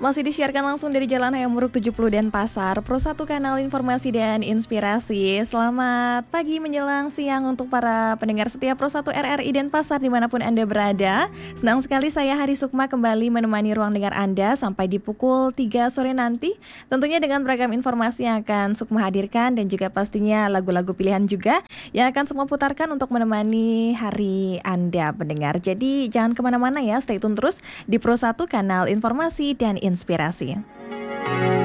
Masih disiarkan langsung dari Jalan Hayam Muruk 70 Denpasar, Pro 1 Kanal Informasi dan Inspirasi. Selamat pagi menjelang siang untuk para pendengar setia Pro 1 RRI Denpasar dimanapun Anda berada. Senang sekali saya Hari Sukma kembali menemani ruang dengar Anda sampai di pukul 3 sore nanti. Tentunya dengan beragam informasi yang akan Sukma hadirkan dan juga pastinya lagu-lagu pilihan juga yang akan Sukma putarkan untuk menemani hari Anda pendengar. Jadi jangan kemana-mana ya, stay tune terus di Pro 1 Kanal Informasi dan Inspirasi.